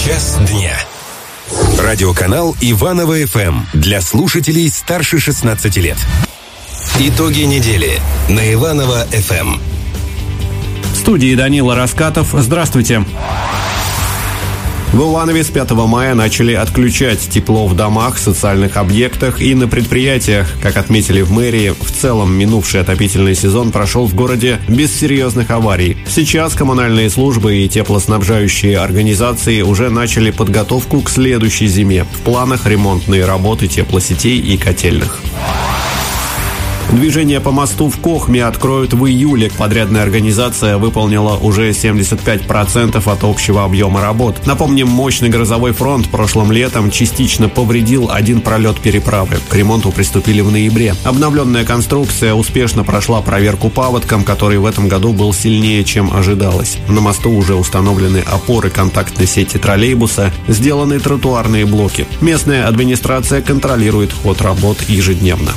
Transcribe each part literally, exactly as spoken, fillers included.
Час дня. Радиоканал Иваново-ФМ для слушателей старше шестнадцати лет. Итоги недели на Иваново-ФМ. В студии Данила Раскатов. Здравствуйте. В Иванове с пятого мая начали отключать тепло в домах, социальных объектах и на предприятиях. Как отметили в мэрии, в целом минувший отопительный сезон прошел в городе без серьезных аварий. Сейчас коммунальные службы и теплоснабжающие организации уже начали подготовку к следующей зиме. В планах ремонтные работы теплосетей и котельных. Движение по мосту в Кохме откроют в июле. Подрядная организация выполнила уже семьдесят пять процентов от общего объема работ. Напомним, мощный грозовой фронт прошлым летом частично повредил один пролет переправы. К ремонту приступили в ноябре. Обновленная конструкция успешно прошла проверку паводком, который в этом году был сильнее, чем ожидалось. На мосту уже установлены опоры контактной сети троллейбуса, сделаны тротуарные блоки. Местная администрация контролирует ход работ ежедневно.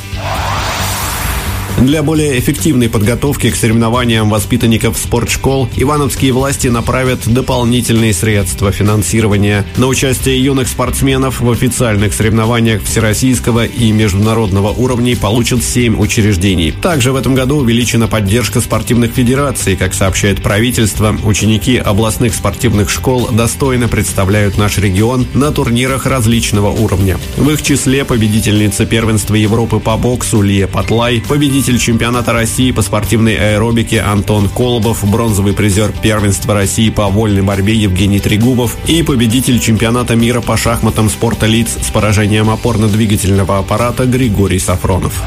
Для более эффективной подготовки к соревнованиям воспитанников спортшкол ивановские власти направят дополнительные средства финансирования на участие юных спортсменов в официальных соревнованиях всероссийского и международного уровней получат семь учреждений. Также в этом году увеличена поддержка спортивных федераций. Как сообщает правительство, ученики областных спортивных школ достойно представляют наш регион на турнирах различного уровня. В их числе победительница первенства Европы по боксу Лия Патлай, победитель чемпионата России по спортивной аэробике Антон Колобов, бронзовый призер первенства России по вольной борьбе Евгений Трегубов и победитель чемпионата мира по шахматам спорта лиц с поражением опорно-двигательного аппарата Григорий Сафронов.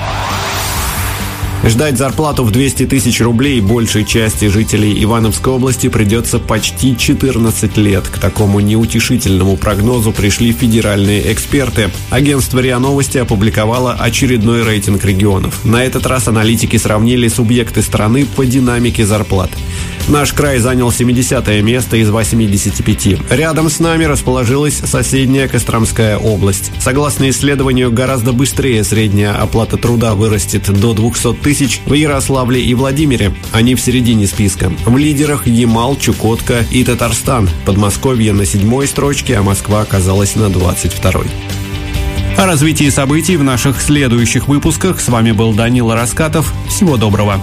Ждать зарплату в двести тысяч рублей большей части жителей Ивановской области придется почти четырнадцать лет. К такому неутешительному прогнозу пришли федеральные эксперты. Агентство РИА Новости опубликовало очередной рейтинг регионов. На этот раз аналитики сравнили субъекты страны по динамике зарплат. Наш край занял семидесятое место из восьмидесяти пяти. Рядом с нами расположилась соседняя Костромская область. Согласно исследованию, гораздо быстрее средняя оплата труда вырастет до двухсот тысяч в Ярославле и Владимире. Они в середине списка. В лидерах Ямал, Чукотка и Татарстан. Подмосковье на седьмой строчке, а Москва оказалась на двадцать второй. О развитии событий в наших следующих выпусках. С вами был Данила Раскатов. Всего доброго.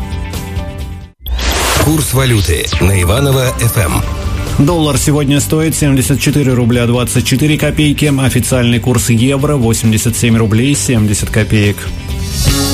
Курс валюты на Иваново-ФМ. Доллар сегодня стоит семьдесят четыре рубля двадцать четыре копейки. Официальный курс евро восемьдесят семь рублей семьдесят копеек.